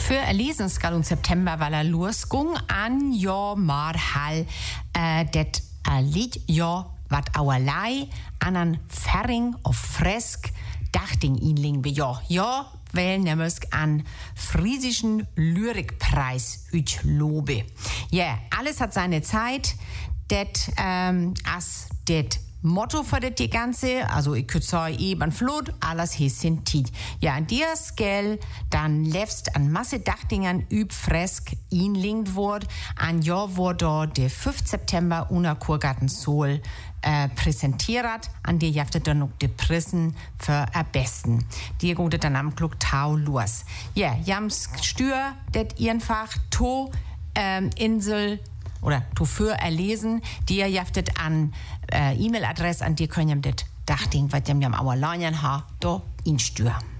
Für erlesen skal im September, weil losgung an jo marhal det lied jo wat auerlei an Ferring auf Fresk dachting inling be jo weil nämlich an friesischen Lyrikpreis lobe. Ja, alles hat seine Zeit. Det as det Motto für das Ganze, also ich könnte sagen, eben Flot, alles hieß sind Tiet. Ja, an dir Skell, dann lebst an Masse Dachdingern üb fresk inlingt wort, an Jahr wurde der 5. September una Kurgarten Sol präsentiert, an dir jaftet dann noch die Prissen für am besten. Die geht dann am Glück Tau los. Ja, jams Stür, det einfach to Insel oder du für erlesen, die ihr jaftet an E-Mail-Adresse, an die können ihr das Dachding, was ihr am Auerleinen habt, da instür.